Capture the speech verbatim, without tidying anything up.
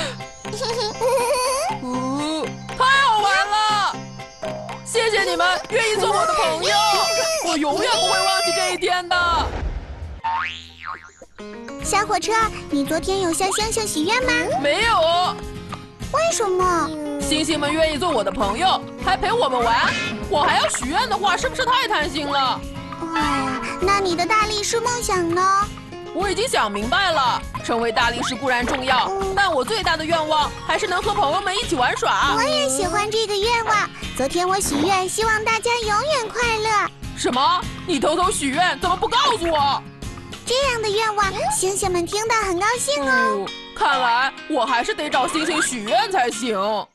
嗯，太好玩了！谢谢你们愿意做我的朋友，我永远不会忘记这一天的。 小火车，你昨天有向星星许愿吗？ 没有。 为什么？ 星星们愿意做我的朋友，还陪我们玩，我还要许愿的话，是不是太贪心了？ 哎呀，那你的大力士梦想呢？ 我已经想明白了，成为大力士固然重要，嗯、但我最大的愿望还是能和朋友们一起玩耍。 我也喜欢这个愿望。昨天我许愿，希望大家永远快乐。 什么？你偷偷许愿，怎么不告诉我？ 这样的愿望，星星们听到很高兴哦。 嗯、看来我还是得找星星许愿才行。